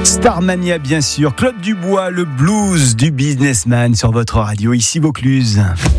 Starmania, bien sûr. Claude Dubois, le blues du businessman sur votre radio. Ici Vaucluse.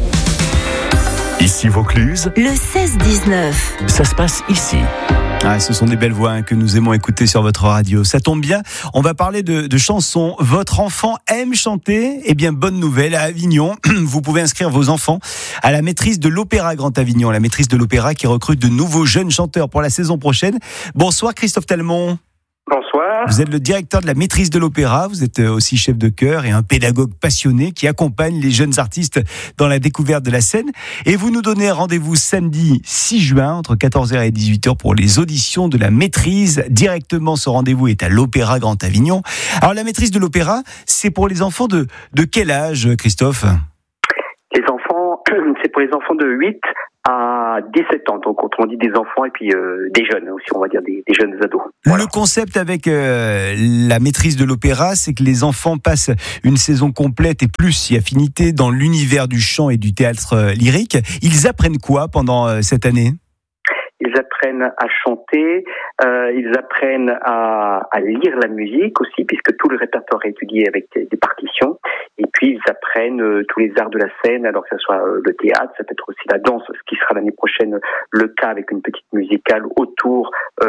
Ici Vaucluse. Le 16-19. Ça se passe ici. Ce sont des belles voix que nous aimons écouter sur votre radio. Ça tombe bien, on va parler de chansons. Votre enfant aime chanter. Eh bien, bonne nouvelle, à Avignon, vous pouvez inscrire vos enfants à la maîtrise de l'Opéra Grand Avignon. La maîtrise de l'Opéra qui recrute de nouveaux jeunes chanteurs pour la saison prochaine. Bonsoir Christophe Talmont. Bonsoir. Vous êtes le directeur de la maîtrise de l'Opéra. Vous êtes aussi chef de chœur et un pédagogue passionné qui accompagne les jeunes artistes dans la découverte de la scène. Et vous nous donnez rendez-vous samedi 6 juin entre 14h et 18h pour les auditions de la maîtrise. Directement, ce rendez-vous est à l'Opéra Grand Avignon. Alors, la maîtrise de l'Opéra, c'est pour les enfants de quel âge, Christophe ? Les enfants, c'est pour les enfants de 8 à 17 ans. Donc, autrement dit, des enfants et puis des jeunes aussi, on va dire, des jeunes ados. Voilà. Le concept avec la maîtrise de l'opéra, c'est que les enfants passent une saison complète et plus si affinité dans l'univers du chant et du théâtre lyrique. Ils apprennent quoi pendant cette année ? Ils apprennent à chanter, ils apprennent à lire la musique aussi, puisque tout le répertoire est étudié avec des partitions. Et puis, ils apprennent tous les arts de la scène, alors que ce soit le théâtre, ça peut être aussi la danse, ce qui sera l'année prochaine le cas avec une petite musicale autour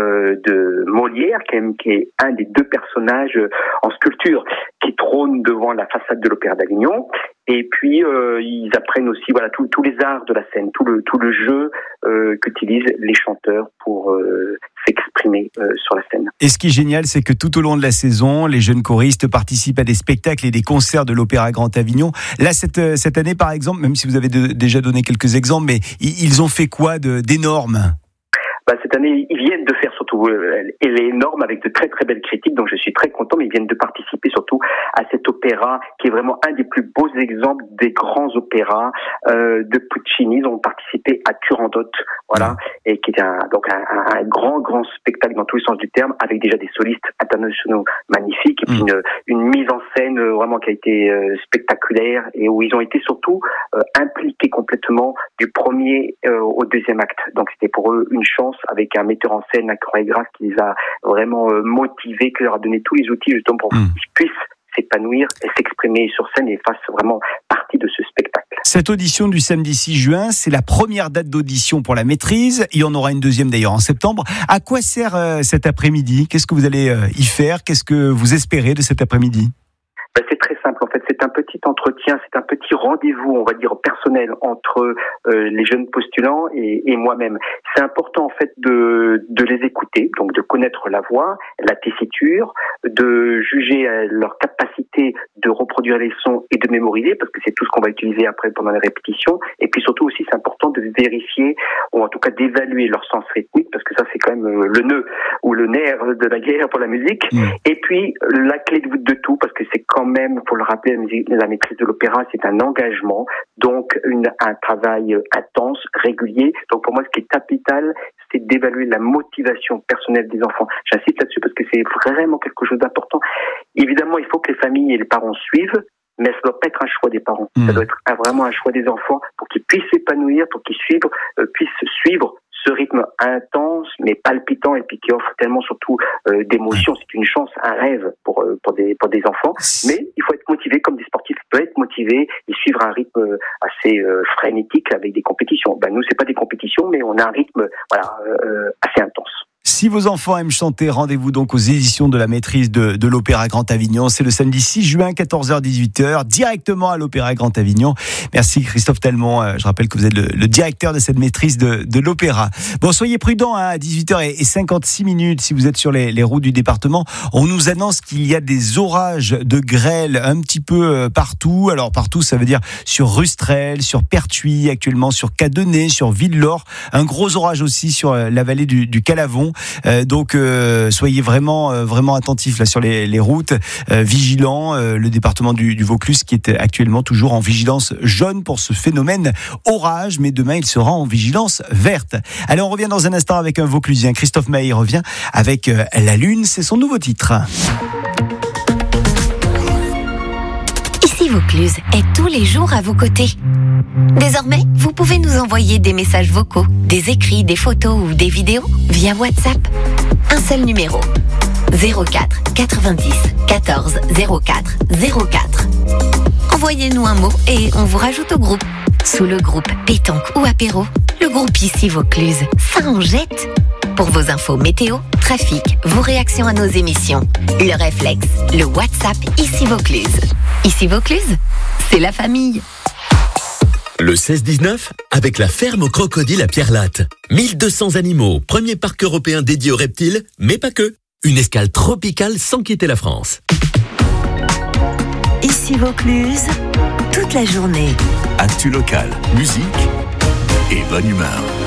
de Molière, qui est un des deux personnages en sculpture qui trône devant la façade de l'Opéra d'Avignon. Et puis, ils apprennent aussi tous les arts de la scène, tout le jeu qu'utilisent les chanteurs pour s'exprimer sur la scène. Et ce qui est génial, c'est que tout au long de la saison, les jeunes choristes participent à des spectacles et des concerts de l'Opéra Grand Avignon. Là, cette année, par exemple, même si vous avez déjà donné quelques exemples, mais ils ont fait quoi d'énorme ? Cette année, ils viennent de faire surtout, elle est énorme avec de très très belles critiques, donc je suis très content, mais ils viennent de participer surtout à cet opéra qui est vraiment un des plus beaux exemples des grands opéras de Puccini. Ils ont participé à Turandot, voilà, et qui est un grand spectacle dans tous les sens du terme, avec déjà des solistes internationaux magnifiques, et puis une mise en scène vraiment qui a été spectaculaire, et où ils ont été surtout impliqués complètement du premier au deuxième acte. Donc c'était pour eux une chance, avec un metteur en scène, un chorégraphe qui les a vraiment motivés, qui leur a donné tous les outils justement pour qu'ils puissent s'épanouir et s'exprimer sur scène et fassent vraiment partie de ce spectacle. Cette audition du samedi 6 juin, c'est la première date d'audition pour la maîtrise. Il y en aura une deuxième d'ailleurs en septembre. À quoi sert cet après-midi ? Qu'est-ce que vous allez y faire ? Qu'est-ce que vous espérez de cet après-midi ? C'est très simple en fait, c'est un petit entretien, c'est un petit rendez-vous, on va dire personnel entre les jeunes postulants et moi-même. C'est important en fait de les écouter, donc de connaître la voix, la tessiture, de juger leur capacité de reproduire les sons et de mémoriser, parce que c'est tout ce qu'on va utiliser après pendant les répétitions. Et puis surtout aussi, c'est important de vérifier, ou en tout cas d'évaluer leur sens rythmique, parce que ça c'est quand même le nœud ou le nerf de la guerre pour la musique. Et puis la clé de voûte de tout, parce que c'est quand même, pour le rappeler, la maîtrise de l'opéra, c'est un engagement, donc un travail intense, régulier. Donc pour moi, ce qui est capital, c'est d'évaluer la motivation personnelle des enfants. J'insiste là-dessus parce que c'est vraiment quelque chose d'important. Évidemment, il faut que les familles et les parents suivent, mais ça ne doit pas être un choix des parents. Ça doit être vraiment un choix des enfants pour qu'ils puissent s'épanouir, pour qu'ils puissent suivre ce rythme intense mais palpitant et puis qui offre tellement surtout d'émotions. C'est une chance, un rêve pour des enfants. Mais il faut être motivé comme des sportifs peuvent être motivés et suivre un rythme assez frénétique avec des compétitions. Nous, c'est pas des compétitions, mais on a un rythme assez intense. Si vos enfants aiment chanter, rendez-vous donc aux éditions de la maîtrise de l'Opéra Grand Avignon. C'est le samedi 6 juin, 14h-18h, directement à l'Opéra Grand Avignon. Merci Christophe Talmont. Je rappelle que vous êtes le directeur de cette maîtrise de l'Opéra. Bon, soyez prudents, à 18h56 si vous êtes sur les routes du département. On nous annonce qu'il y a des orages de grêle un petit peu partout. Alors partout, ça veut dire sur Rustrel, sur Pertuis, actuellement sur Cadenet, sur Villelaure. Un gros orage aussi sur la vallée du Calavon. Donc soyez vraiment attentifs là sur les routes, vigilants. Le département du Vaucluse qui est actuellement toujours en vigilance jaune pour ce phénomène orage, mais demain il sera en vigilance verte. Allez, on revient dans un instant avec un Vauclusien. Christophe Maé revient avec La Lune, c'est son nouveau titre. Ici Vaucluse est tous les jours à vos côtés. Désormais, vous pouvez nous envoyer des messages vocaux, des écrits, des photos ou des vidéos via WhatsApp. Un seul numéro. 04 90 14 04 04. Envoyez-nous un mot et on vous rajoute au groupe. Sous le groupe pétanque ou apéro, le groupe Ici Vaucluse, ça en jette. Pour vos infos météo, trafic, vos réactions à nos émissions, le réflexe, le WhatsApp Ici Vaucluse. Ici Vaucluse, c'est la famille. Le 16-19, avec la ferme aux crocodiles à Pierre-Latte. 1200 animaux, premier parc européen dédié aux reptiles, mais pas que. Une escale tropicale sans quitter la France. Ici Vaucluse, toute la journée. Actu local, musique et bonne humeur.